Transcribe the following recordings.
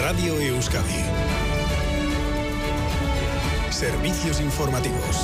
Radio Euskadi. Servicios informativos.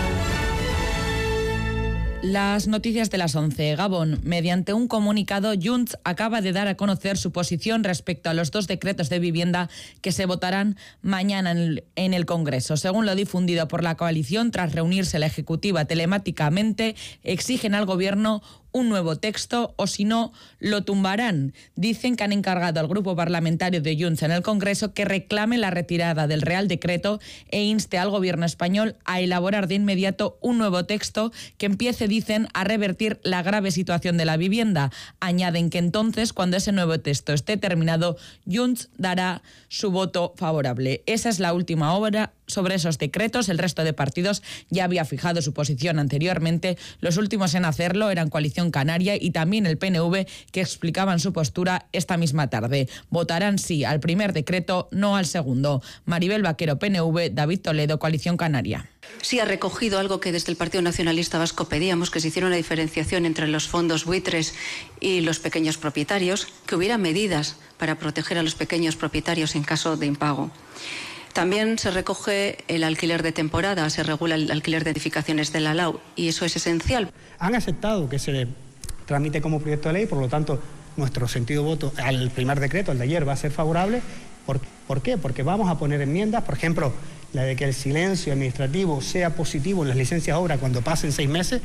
Las noticias de las 11. Gabón. Mediante un comunicado, Junts acaba de dar a conocer su posición respecto a los 2 decretos de vivienda que se votarán mañana en el Congreso. Según lo difundido por la coalición, tras reunirse la Ejecutiva telemáticamente, exigen al Gobierno un nuevo texto o si no, lo tumbarán. Dicen que han encargado al grupo parlamentario de Junts en el Congreso que reclame la retirada del Real Decreto e inste al Gobierno español a elaborar de inmediato un nuevo texto que empiece, dicen, a revertir la grave situación de la vivienda. Añaden que entonces, cuando ese nuevo texto esté terminado, Junts dará su voto favorable. Esa es la última hora sobre esos decretos. El resto de partidos ya había fijado su posición anteriormente. Los últimos en hacerlo eran Coalición Canaria y también el PNV, que explicaban su postura esta misma tarde. Votarán sí al primer decreto, no al segundo. Maribel Vaquero, PNV, David Toledo, Coalición Canaria. Sí ha recogido algo que desde el Partido Nacionalista Vasco pedíamos, que se hiciera una diferenciación entre los fondos buitres y los pequeños propietarios, que hubiera medidas para proteger a los pequeños propietarios en caso de impago. También se recoge el alquiler de temporada, se regula el alquiler de edificaciones de la LAU y eso es esencial. Han aceptado que se tramite como proyecto de ley, por lo tanto, nuestro sentido de voto al primer decreto, el de ayer, va a ser favorable. ¿Por qué? Porque vamos a poner enmiendas, por ejemplo, la de que el silencio administrativo sea positivo en las licencias obra cuando pasen 6 meses.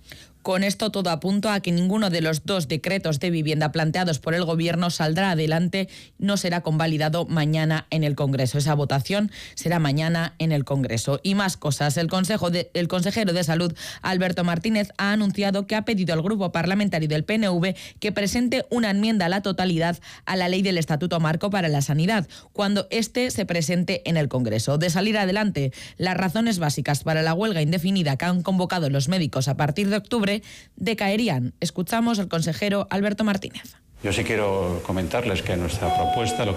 Con esto todo apunta a que ninguno de los 2 decretos de vivienda planteados por el Gobierno saldrá adelante, no será convalidado mañana en el Congreso. Esa votación será mañana en el Congreso. Y más cosas. El consejero de Salud, Alberto Martínez, ha anunciado que ha pedido al grupo parlamentario del PNV que presente una enmienda a la totalidad a la ley del Estatuto Marco para la Sanidad, cuando éste se presente en el Congreso. De salir adelante, las razones básicas para la huelga indefinida que han convocado los médicos a partir de octubre decaerían. Escuchamos al consejero Alberto Martínez. Yo sí quiero comentarles que nuestra propuesta lo